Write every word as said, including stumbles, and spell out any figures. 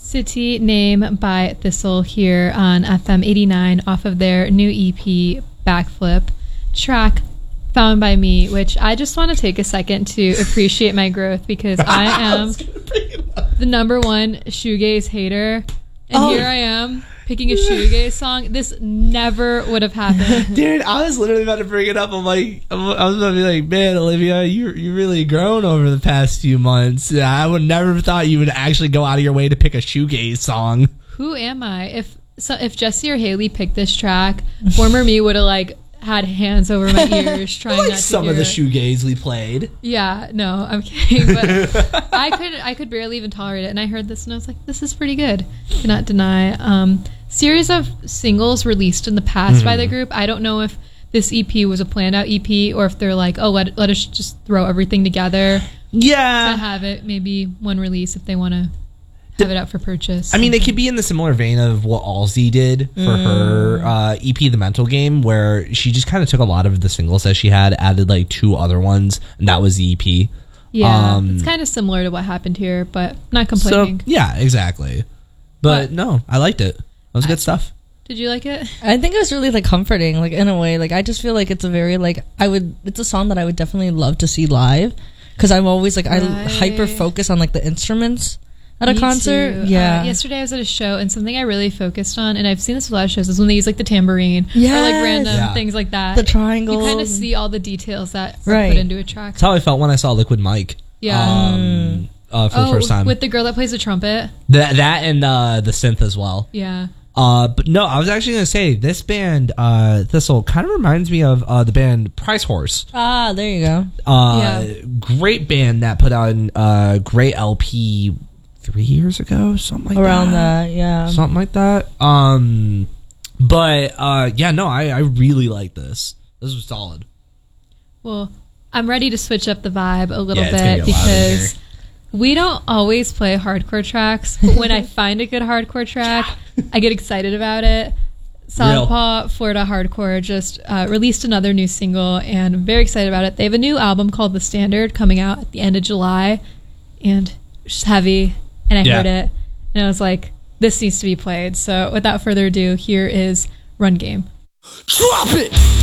City Name by Thistle here on F M eighty-nine off of their new E P Backflip track Found by Me, which I just want to take a second to appreciate my growth because I am the number one shoegaze hater, and oh. here I am picking a shoegaze song. This never would have happened. Dude, I was literally about to bring it up. I'm like, I was about to be like, man, Olivia, you you really grown over the past few months. I would never have thought you would actually go out of your way to pick a shoegaze song. Who am I? If so, if Jesse or Haley picked this track, former me would have like had hands over my ears trying like not to some hear of the it. shoegaze we played. Yeah, no, I'm kidding, but I could I could barely even tolerate it, and I heard this and I was like, this is pretty good. Cannot deny. Um, series of singles released in the past mm-hmm. by the group. I don't know if this E P was a planned out E P or if they're like, oh, let let us just throw everything together. Yeah, to have it maybe one release if they want to have it out for purchase. I mean, it could be in the similar vein of what Halsey did for mm. her uh, E P, The Mental Game, where she just kind of took a lot of the singles that she had, added like two other ones, and that was the E P. Yeah, um, it's kind of similar to what happened here, but not complaining. So, yeah, exactly. But, but no, I liked it. That was good stuff. Did you like it? I think it was really like comforting, like in a way. Like I just feel like it's a very like I would. It's a song that I would definitely love to see live because I'm always like right. I hyper focus on like the instruments. At a Me concert? Too. Yeah. Uh, yesterday I was at a show, and something I really focused on, and I've seen this with a lot of shows, is when they use like the tambourine yes. or like random yeah. things like that. The triangles. You kind of see all the details that are right. put into a track. That's how I felt when I saw Liquid Mike. Yeah. Um, uh, for oh, the first time. With the girl that plays the trumpet. That, that and uh, the synth as well. Yeah. Uh, but no, I was actually going to say, this band, uh, Thistle, kind of reminds me of uh, the band Price Horse. Ah, there you go. Uh, yeah. Great band that put out a uh, great L P three years ago, something like around that. that, yeah, something like that. Um, but uh, yeah, no, I, I really like this. This was solid. Well, I'm ready to switch up the vibe a little yeah, bit be because we don't always play hardcore tracks, but when I find a good hardcore track, I get excited about it. Southpaw Florida Hardcore just uh, released another new single, and I'm very excited about it. They have a new album called The Standard coming out at the end of July, and it's just heavy. And I yeah. heard it, and I was like, this needs to be played. So without further ado, here is Run Game. Drop it!